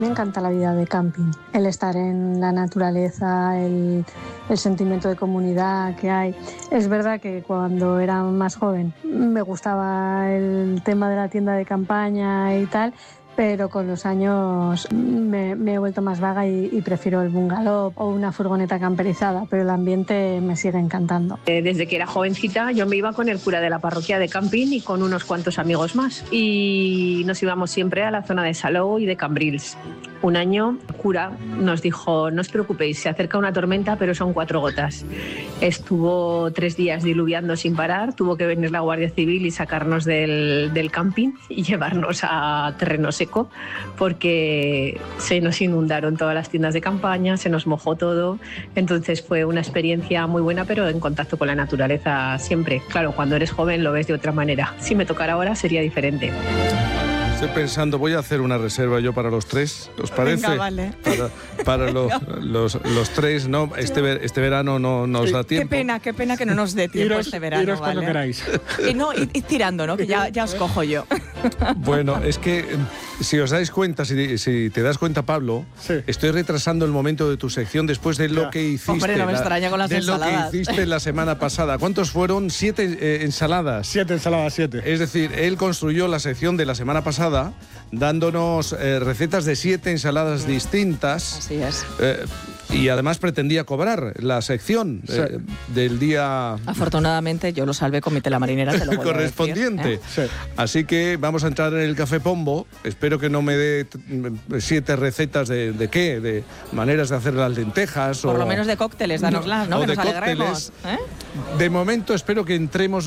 Me encanta la vida de camping, el estar en la naturaleza, el sentimiento de comunidad que hay. Es verdad que cuando era más joven me gustaba el tema de la tienda de campaña y tal, pero con los años me he vuelto más vaga y prefiero el bungalow o una furgoneta camperizada, pero el ambiente me sigue encantando. Desde que era jovencita yo me iba con el cura de la parroquia de camping y con unos cuantos amigos más y nos íbamos siempre a la zona de Salou y de Cambrils. Un año el cura nos dijo: no os preocupéis, se acerca una tormenta pero son 4 gotas. Estuvo 3 días diluviando sin parar, tuvo que venir la Guardia Civil y sacarnos del camping y llevarnos a terreno seco porque se nos inundaron todas las tiendas de campaña, se nos mojó todo. Entonces fue una experiencia muy buena, pero en contacto con la naturaleza siempre. Claro, cuando eres joven lo ves de otra manera. Si me tocara ahora sería diferente. Estoy pensando, voy a hacer una reserva yo para los 3, ¿os parece? Venga, vale. Para los 3, no, este verano no nos da tiempo. Qué pena que no nos dé tiempo este verano. Iros cuando queráis. Y no, ir tirando, ¿no? Que ya os cojo yo. Bueno, es que si os dais cuenta, si te das cuenta, Pablo, sí, estoy retrasando el momento de tu sección después de lo que hiciste. Hombre, no me extraña con las ensaladas. Lo que hiciste la semana pasada. ¿Cuántos fueron? 7 ensaladas. 7 ensaladas, 7. Es decir, él construyó la sección de la semana pasada dándonos recetas de 7 ensaladas distintas. Así es. Y además pretendía cobrar la sección del día... Afortunadamente yo lo salvé con mi tela marinera, te lo vuelvo correspondiente. A decir, Sí. Así que vamos a entrar en el Café Pombo. Espero que no me dé 7 recetas de qué, de maneras de hacer las lentejas. Por lo menos de cócteles, danoslas, ¿no? O Que de nos alegremos. De momento espero que entremos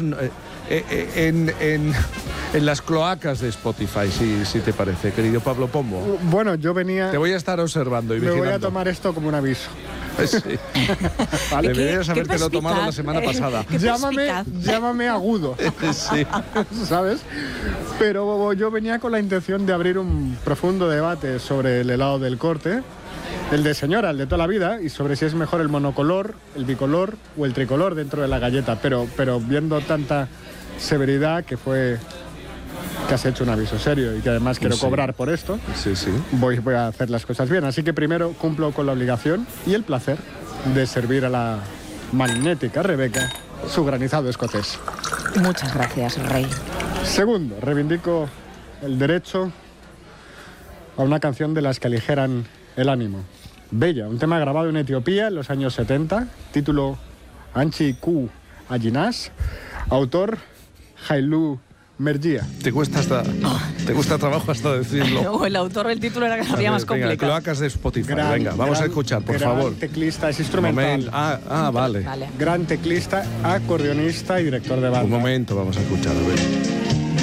en las cloacas de Spotify, si te parece, querido Pablo Pombo. Bueno, yo venía... Te voy a estar observando y Me vigilando. voy a tomar esto como un aviso. Sí. Vale. Deberías habértelo perspicaz, tomado la semana pasada. Llámame agudo, Sí. ¿sabes? Pero yo venía con la intención de abrir un profundo debate sobre el helado del Corte, el de señora, el de toda la vida, y sobre si es mejor el monocolor, el bicolor o el tricolor dentro de la galleta. Pero viendo tanta severidad que has hecho un aviso serio y que además quiero cobrar por esto, Sí. voy a hacer las cosas bien. Así que primero cumplo con la obligación y el placer de servir a la magnética Rebeca su granizado escocés. Muchas gracias, Rey. Segundo, reivindico el derecho a una canción de las que aligeran el ánimo. Bella, un tema grabado en Etiopía en los años 70, título Anchi Ku Ajinas, autor Hailu Mergia. Te cuesta trabajo hasta decirlo. No, el autor del título era que había más Venga, complicado. cloacas de Spotify. Venga, vamos a escuchar, por gran favor. Teclista, es instrumental. Vale. Vale. Gran teclista, acordeonista y director de banda. Un momento, vamos a escuchar, a ver.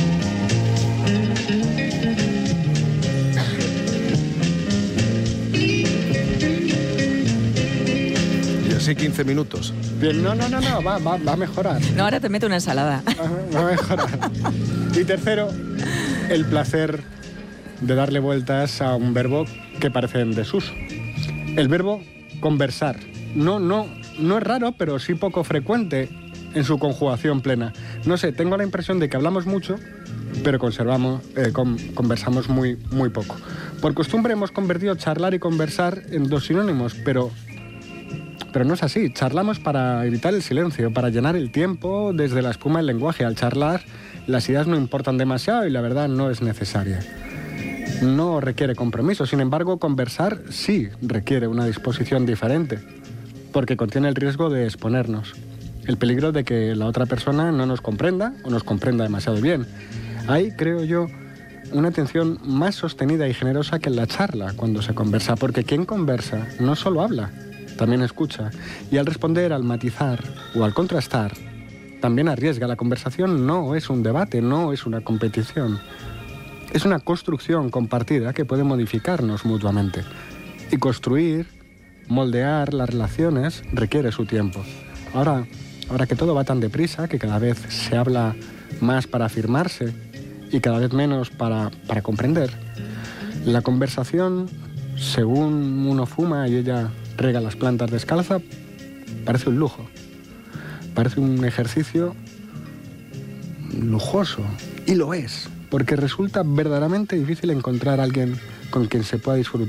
Y así 15 minutos. Bien, no, va a mejorar. No, ahora te meto una ensalada. Va a mejorar. Y tercero, el placer de darle vueltas a un verbo que parece en desuso. El verbo conversar. No es raro, pero sí poco frecuente en su conjugación plena. No sé, tengo la impresión de que hablamos mucho, pero conversamos muy poco. Por costumbre hemos convertido charlar y conversar en 2 sinónimos, pero no es así. Charlamos para evitar el silencio, para llenar el tiempo desde la espuma del lenguaje. Al charlar, las ideas no importan demasiado y la verdad no es necesaria. No requiere compromiso. Sin embargo, conversar sí requiere una disposición diferente, porque contiene el riesgo de exponernos, el peligro de que la otra persona no nos comprenda o nos comprenda demasiado bien. Hay, creo yo, una atención más sostenida y generosa que en la charla cuando se conversa, porque quien conversa no solo habla, también escucha, y al responder, al matizar o al contrastar, también arriesga. La conversación no es un debate, no es una competición. Es una construcción compartida que puede modificarnos mutuamente. Y construir, moldear las relaciones requiere su tiempo. Ahora que todo va tan deprisa, que cada vez se habla más para afirmarse y cada vez menos para comprender, la conversación, según uno fuma y ella riega las plantas descalza, parece un lujo. Parece un ejercicio lujoso. Y lo es, porque resulta verdaderamente difícil encontrar a alguien con quien se pueda disfrutar